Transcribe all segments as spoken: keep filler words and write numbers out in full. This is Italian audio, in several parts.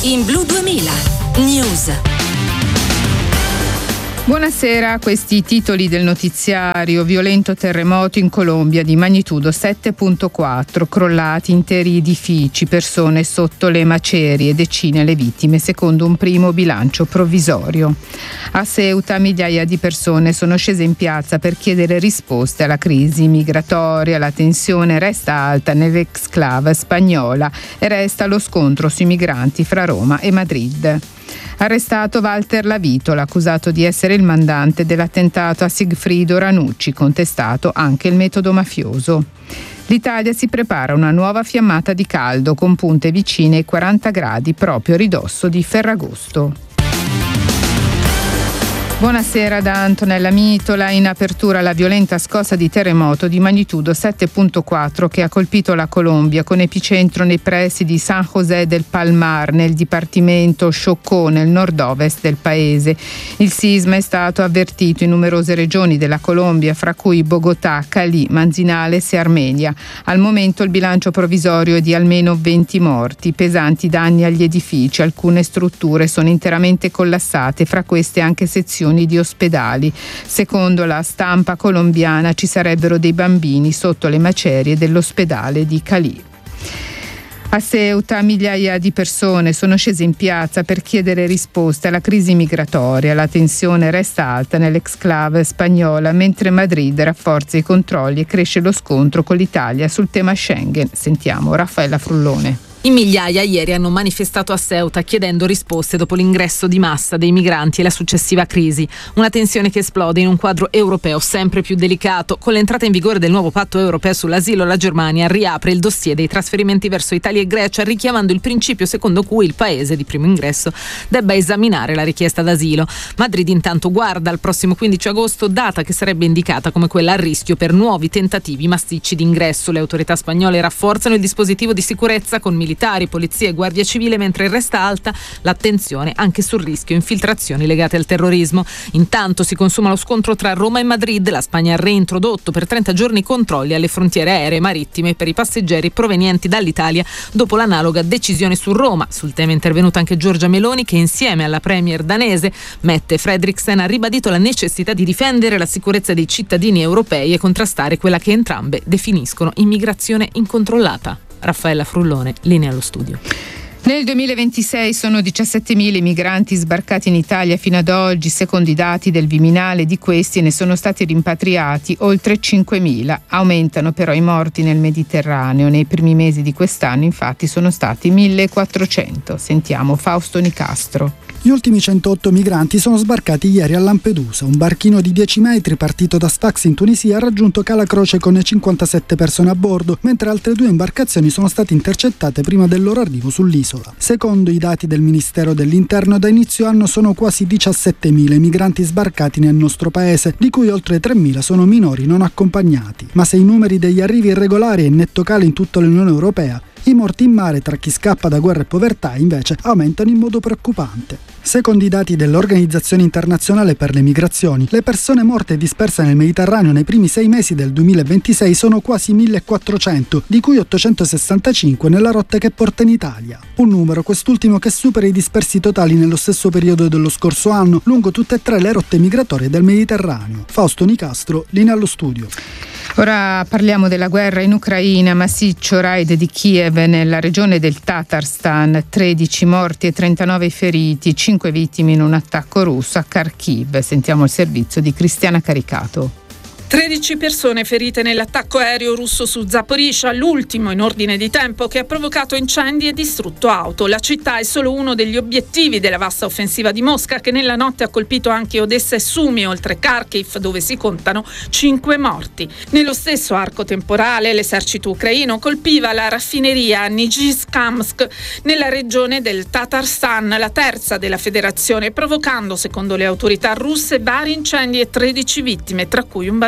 In Blu duemila News. Buonasera, questi titoli del notiziario. Violento terremoto in Colombia di magnitudo sette virgola quattro, crollati interi edifici, persone sotto le macerie, decine le vittime secondo un primo bilancio provvisorio. A Ceuta migliaia di persone sono scese in piazza per chiedere risposte alla crisi migratoria. La tensione resta alta nell'exclave spagnola e resta lo scontro sui migranti fra Roma e Madrid. Arrestato Walter Lavitola, accusato di essere il mandante dell'attentato a Sigfrido Ranucci, contestato anche il metodo mafioso. L'Italia si prepara a una nuova fiammata di caldo con punte vicine ai quaranta gradi proprio a ridosso di Ferragosto. Buonasera da Antonella Mitola. In apertura la violenta scossa di terremoto di magnitudo sette virgola quattro che ha colpito la Colombia con epicentro nei pressi di San José del Palmar nel dipartimento Chocó nel nord-ovest del paese. Il sisma è stato avvertito in numerose regioni della Colombia, fra cui Bogotà, Cali, Manzanales e Armenia. Al momento il bilancio provvisorio è di almeno venti morti, pesanti danni agli edifici, alcune strutture sono interamente collassate, fra queste anche sezioni di ospedali. Secondo la stampa colombiana ci sarebbero dei bambini sotto le macerie dell'ospedale di Cali. A Ceuta migliaia di persone sono scese in piazza per chiedere risposte alla crisi migratoria. La tensione resta alta nell'exclave spagnola, mentre Madrid rafforza i controlli e cresce lo scontro con l'Italia sul tema Schengen. Sentiamo Raffaella Frullone. In migliaia ieri hanno manifestato a Ceuta chiedendo risposte dopo l'ingresso di massa dei migranti e la successiva crisi. Una tensione che esplode in un quadro europeo sempre più delicato. Con l'entrata in vigore del nuovo patto europeo sull'asilo, la Germania riapre il dossier dei trasferimenti verso Italia e Grecia, richiamando il principio secondo cui il paese di primo ingresso debba esaminare la richiesta d'asilo. Madrid intanto guarda al prossimo quindici agosto, data che sarebbe indicata come quella a rischio per nuovi tentativi massicci di ingresso. Le autorità spagnole rafforzano il dispositivo di sicurezza con militari, polizia e guardia civile, mentre resta alta l'attenzione anche sul rischio infiltrazioni legate al terrorismo. Intanto si consuma lo scontro tra Roma e Madrid. La Spagna ha reintrodotto per trenta giorni controlli alle frontiere aeree e marittime per i passeggeri provenienti dall'Italia dopo l'analoga decisione su Roma. Sul tema è intervenuta anche Giorgia Meloni, che insieme alla premier danese Mette Frederiksen ha ribadito la necessità di difendere la sicurezza dei cittadini europei e contrastare quella che entrambe definiscono immigrazione incontrollata. Raffaella Frullone, linea allo studio. Nel duemilaventisei sono diciassettemila i migranti sbarcati in Italia fino ad oggi. Secondo i dati del Viminale, di questi ne sono stati rimpatriati oltre cinquemila. Aumentano però i morti nel Mediterraneo. Nei primi mesi di quest'anno infatti sono stati millequattrocento. Sentiamo Fausto Nicastro. Gli ultimi centootto migranti sono sbarcati ieri a Lampedusa. Un barchino di dieci metri partito da Sfax in Tunisia ha raggiunto Cala Croce con cinquantasette persone a bordo, mentre altre due imbarcazioni sono state intercettate prima del loro arrivo sull'isola. Secondo i dati del Ministero dell'Interno, da inizio anno sono quasi diciassettemila i migranti sbarcati nel nostro paese, di cui oltre tremila sono minori non accompagnati. Ma se i numeri degli arrivi irregolari è in netto calo in tutta l'Unione Europea, i morti in mare tra chi scappa da guerra e povertà invece aumentano in modo preoccupante. Secondo i dati dell'Organizzazione Internazionale per le Migrazioni, le persone morte e disperse nel Mediterraneo nei primi sei mesi del duemilaventisei sono quasi millequattrocento, di cui ottocentosessantacinque nella rotta che porta in Italia. Un numero, quest'ultimo, che supera i dispersi totali nello stesso periodo dello scorso anno lungo tutte e tre le rotte migratorie del Mediterraneo. Fausto Nicastro, linea allo studio. Ora parliamo della guerra in Ucraina. Massiccio raid di Kiev nella regione del Tatarstan, tredici morti e trentanove feriti, cinque vittime in un attacco russo a Kharkiv. Sentiamo il servizio di Cristiana Caricato. tredici persone ferite nell'attacco aereo russo su Zaporizhzhia, l'ultimo in ordine di tempo, che ha provocato incendi e distrutto auto. La città è solo uno degli obiettivi della vasta offensiva di Mosca, che nella notte ha colpito anche Odessa e Sumi, oltre Kharkiv, dove si contano cinque morti. Nello stesso arco temporale l'esercito ucraino colpiva la raffineria Nizhizhkamsk nella regione del Tatarstan, la terza della federazione, provocando, secondo le autorità russe, vari incendi e tredici vittime, tra cui un bambino.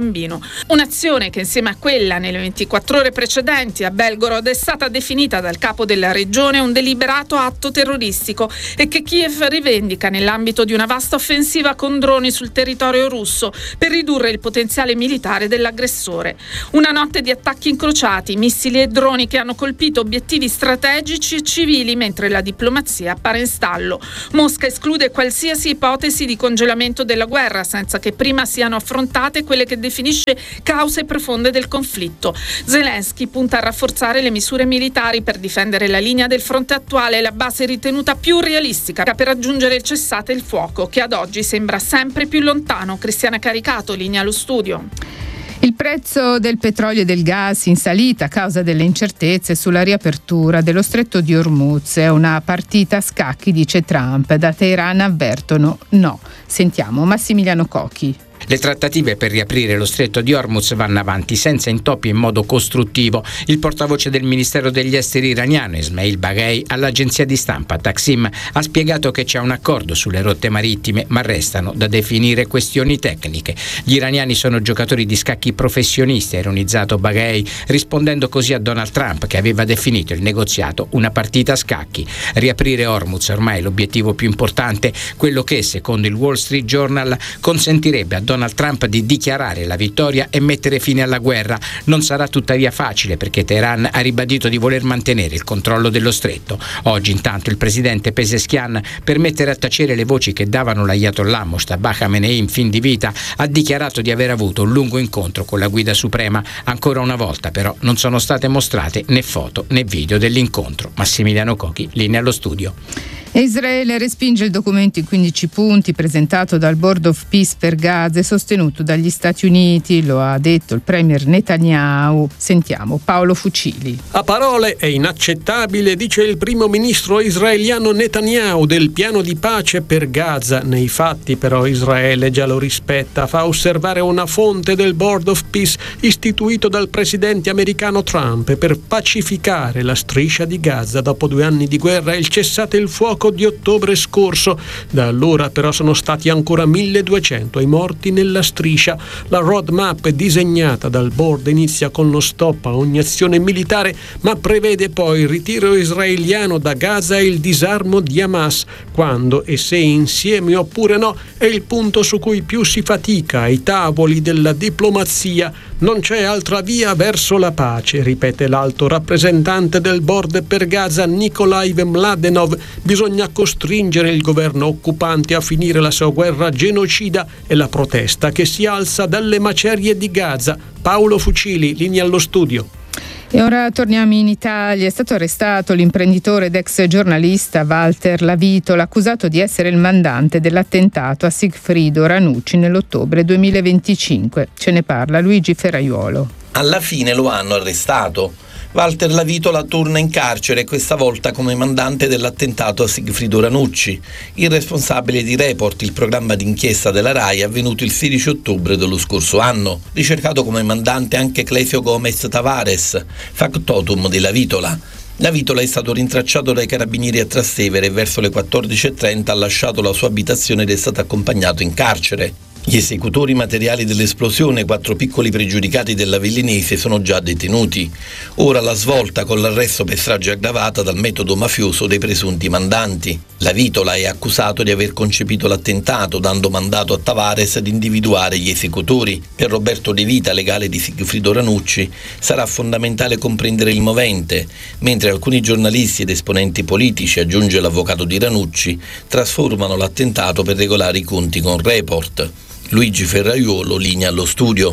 bambino. Un'azione che insieme a quella nelle ventiquattro ore precedenti a Belgorod è stata definita dal capo della regione un deliberato atto terroristico e che Kiev rivendica nell'ambito di una vasta offensiva con droni sul territorio russo per ridurre il potenziale militare dell'aggressore. Una notte di attacchi incrociati, missili e droni che hanno colpito obiettivi strategici e civili mentre la diplomazia appare in stallo. Mosca esclude qualsiasi ipotesi di congelamento della guerra senza che prima siano affrontate quelle che definisce cause profonde del conflitto. Zelensky punta a rafforzare le misure militari per difendere la linea del fronte attuale, la base ritenuta più realistica per raggiungere il cessate il fuoco, che ad oggi sembra sempre più lontano. Cristiana Caricato, linea allo studio. Il prezzo del petrolio e del gas in salita a causa delle incertezze sulla riapertura dello stretto di Hormuz. È una partita a scacchi, dice Trump. Da Teheran avvertono no. Sentiamo Massimiliano Cocchi. Le trattative per riaprire lo stretto di Hormuz vanno avanti senza intoppi in modo costruttivo. Il portavoce del Ministero degli Esteri iraniano, Ismail Baghei, all'agenzia di stampa Taksim ha spiegato che c'è un accordo sulle rotte marittime, ma restano da definire questioni tecniche. Gli iraniani sono giocatori di scacchi professionisti, ha ironizzato Baghei, rispondendo così a Donald Trump, che aveva definito il negoziato una partita a scacchi. Riaprire Hormuz è ormai l'obiettivo più importante, quello che, secondo il Wall Street Journal, consentirebbe a Donald Trump di dichiarare la vittoria e mettere fine alla guerra. Non sarà tuttavia facile, perché Teheran ha ribadito di voler mantenere il controllo dello stretto. Oggi intanto il presidente Pezeshkian, per mettere a tacere le voci che davano l'ayatollah Mojtaba Khamenei in fin di vita, ha dichiarato di aver avuto un lungo incontro con la guida suprema. Ancora una volta però non sono state mostrate né foto né video dell'incontro. Massimiliano Cocchi, linea allo studio. Israele respinge il documento in quindici punti presentato dal Board of Peace per Gaza e sostenuto dagli Stati Uniti, lo ha detto il premier Netanyahu. Sentiamo Paolo Fucili. A parole è inaccettabile, dice il primo ministro israeliano Netanyahu, del piano di pace per Gaza. Nei fatti però Israele già lo rispetta, fa osservare una fonte del Board of Peace istituito dal presidente americano Trump per pacificare la striscia di Gaza dopo due anni di guerra e il cessate il fuoco di ottobre scorso. Da allora però sono stati ancora milleduecento i morti nella striscia. La roadmap disegnata dal board inizia con lo stop a ogni azione militare, ma prevede poi il ritiro israeliano da Gaza e il disarmo di Hamas. Quando e se insieme oppure no è il punto su cui più si fatica ai tavoli della diplomazia. Non c'è altra via verso la pace, ripete l'alto rappresentante del board per Gaza Nikolai Mladenov. Bisogna costringere il governo occupante a finire la sua guerra genocida e la protesta che si alza dalle macerie di Gaza. Paolo Fucili, linea allo studio. E ora torniamo in Italia. È stato arrestato l'imprenditore ed ex giornalista Walter Lavitola, accusato di essere il mandante dell'attentato a Sigfrido Ranucci nell'ottobre duemilaventicinque. Ce ne parla Luigi Ferraiuolo. Alla fine lo hanno arrestato. Walter Lavitola torna in carcere, questa volta come mandante dell'attentato a Sigfrido Ranucci, il responsabile di Report, il programma d'inchiesta della RAI avvenuto il sedici ottobre dello scorso anno. Ricercato come mandante anche Clesio Gomez Tavares, factotum di Lavitola. Lavitola è stato rintracciato dai carabinieri a Trastevere e verso le quattordici e trenta ha lasciato la sua abitazione ed è stato accompagnato in carcere. Gli esecutori materiali dell'esplosione, quattro piccoli pregiudicati dell'Avellinese, sono già detenuti. Ora la svolta con l'arresto per strage aggravata dal metodo mafioso dei presunti mandanti. Lavitola è accusato di aver concepito l'attentato, dando mandato a Tavares di individuare gli esecutori. Per Roberto De Vita, legale di Sigfrido Ranucci, sarà fondamentale comprendere il movente, mentre alcuni giornalisti ed esponenti politici, aggiunge l'avvocato di Ranucci, trasformano l'attentato per regolare i conti con Report. Luigi Ferraiuolo, linea allo studio.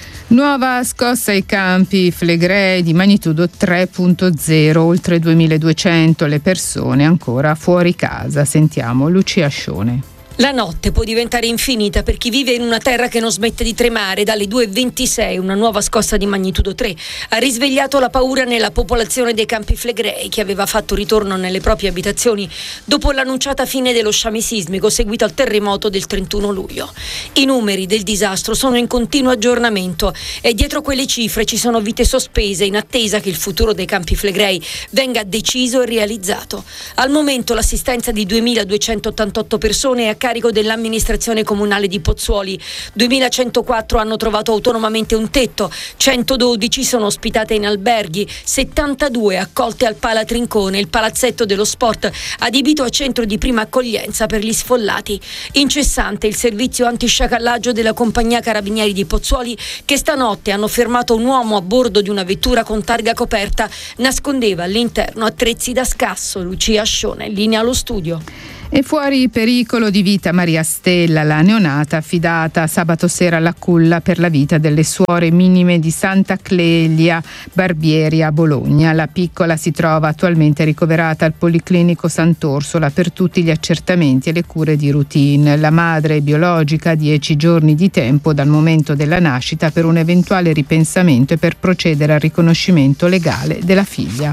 Nuova scossa ai Campi Flegrei di magnitudo tre punto zero, oltre duemiladuecento le persone ancora fuori casa. Sentiamo Lucia Scione. La notte può diventare infinita per chi vive in una terra che non smette di tremare. Dalle due e ventisei una nuova scossa di magnitudo tre ha risvegliato la paura nella popolazione dei Campi Flegrei, che aveva fatto ritorno nelle proprie abitazioni dopo l'annunciata fine dello sciame sismico seguito al terremoto del trentuno luglio. I numeri del disastro sono in continuo aggiornamento e dietro quelle cifre ci sono vite sospese in attesa che il futuro dei Campi Flegrei venga deciso e realizzato. Al momento l'assistenza di duemiladuecentottantotto persone è a carico dell'amministrazione comunale di Pozzuoli. duemilacentoquattro hanno trovato autonomamente un tetto, centododici sono ospitate in alberghi, settantadue accolte al Pala Trincone, il palazzetto dello sport adibito a centro di prima accoglienza per gli sfollati. Incessante il servizio antisciacallaggio della compagnia Carabinieri di Pozzuoli, che stanotte hanno fermato un uomo a bordo di una vettura con targa coperta, nascondeva all'interno attrezzi da scasso. Lucia Ascione, linea allo studio. E fuori pericolo di vita Maria Stella, la neonata affidata sabato sera alla culla per la vita delle suore minime di Santa Clelia Barbieri a Bologna. La piccola si trova attualmente ricoverata al Policlinico Sant'Orsola per tutti gli accertamenti e le cure di routine. La madre biologica ha dieci giorni di tempo dal momento della nascita per un eventuale ripensamento e per procedere al riconoscimento legale della figlia.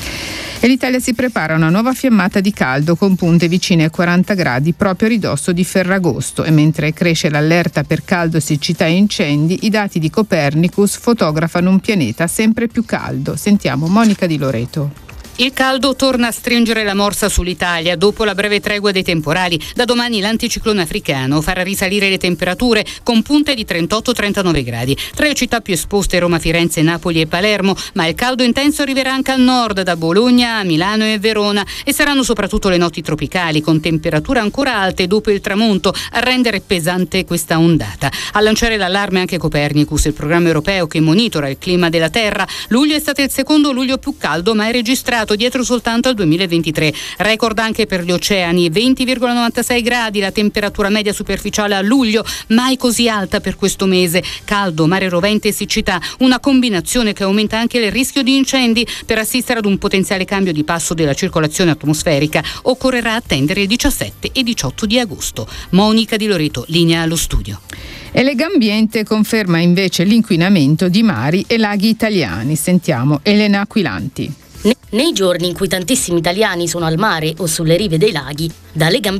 E l'Italia si prepara a una nuova fiammata di caldo con punte vicine ai quaranta gradi proprio a ridosso di Ferragosto, e mentre cresce l'allerta per caldo, siccità e incendi, i dati di Copernicus fotografano un pianeta sempre più caldo. Sentiamo Monica Di Loreto. Il caldo torna a stringere la morsa sull'Italia dopo la breve tregua dei temporali. Da domani l'anticiclone africano farà risalire le temperature con punte di trentotto trentanove gradi. Tra le città più esposte Roma, Firenze, Napoli e Palermo, ma il caldo intenso arriverà anche al nord, da Bologna a Milano e Verona, e saranno soprattutto le notti tropicali con temperature ancora alte dopo il tramonto a rendere pesante questa ondata. A lanciare l'allarme anche Copernicus, il programma europeo che monitora il clima della Terra. Luglio è stato il secondo luglio più caldo mai registrato, dietro soltanto al duemilaventitré. Record anche per gli oceani, venti virgola novantasei gradi la temperatura media superficiale a luglio, mai così alta per questo mese. Caldo, mare rovente e siccità, una combinazione che aumenta anche il rischio di incendi. Per assistere ad un potenziale cambio di passo della circolazione atmosferica occorrerà attendere il diciassette e diciotto di agosto. Monica Di Loreto, linea allo studio. E Legambiente conferma invece l'inquinamento di mari e laghi italiani. Sentiamo Elena Aquilanti. Nei giorni in cui tantissimi italiani sono al mare o sulle rive dei laghi, da Legambiente